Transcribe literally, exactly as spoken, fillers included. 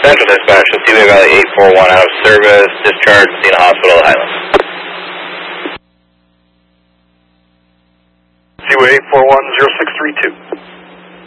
Central Dispatch, Seaway Valley eight four one out of service, discharge, Cena Hospital, Highlands. Seaway eight four one, zero six three two.